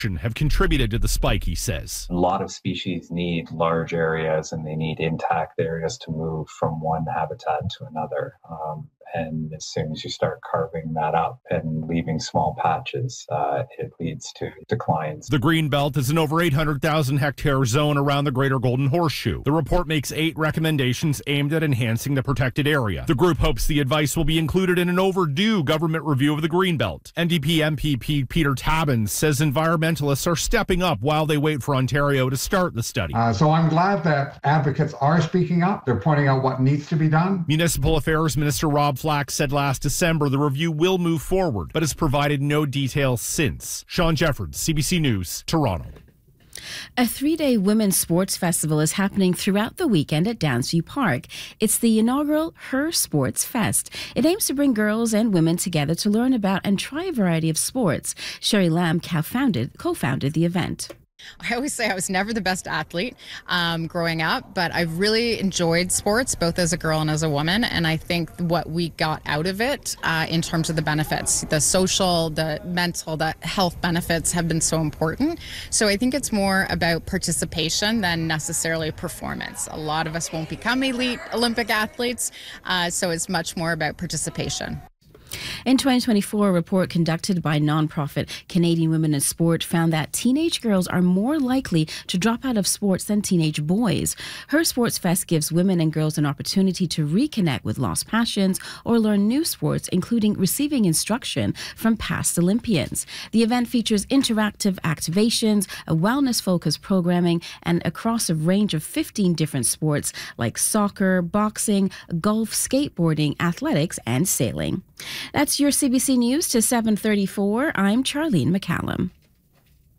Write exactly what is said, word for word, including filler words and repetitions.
have contributed to the spike, he says. A lot of species need large areas and they need intact areas to move from one habitat to another. Um, and as soon as you start carving that up and leaving small patches, uh, it leads to declines. The Greenbelt is an over eight hundred thousand hectare zone around the Greater Golden Horseshoe. The report makes eight recommendations aimed at enhancing the protected area. The group hopes the advice will be included in an overdue government review of the Greenbelt. N D P M P Peter Tabuns says environmentalists are stepping up while they wait for Ontario to start the study. Uh, so I'm glad that advocates are speaking up. They're pointing out what needs to be done. Municipal Affairs Minister Rob Flack said last December the review will move forward, but has provided no details since. Sean Jeffords, C B C News, Toronto. A three-day women's sports festival is happening throughout the weekend at Downsview Park. It's the inaugural Her Sports Fest. It aims to bring girls and women together to learn about and try a variety of sports. Sherry Lamb co-founded, co-founded the event. I always say I was never the best athlete um, growing up, but I've really enjoyed sports, both as a girl and as a woman. And I think what we got out of it uh, in terms of the benefits, the social, the mental, the health benefits have been so important. So I think it's more about participation than necessarily performance. A lot of us won't become elite Olympic athletes, uh, so it's much more about participation. In twenty twenty-four, a report conducted by nonprofit Canadian Women in Sport found that teenage girls are more likely to drop out of sports than teenage boys. Her Sports Fest gives women and girls an opportunity to reconnect with lost passions or learn new sports, including receiving instruction from past Olympians. The event features interactive activations, a wellness-focused programming, and across a range of fifteen different sports like soccer, boxing, golf, skateboarding, athletics, and sailing. That's your C B C News to seven thirty-four. I'm Charlene McCallum.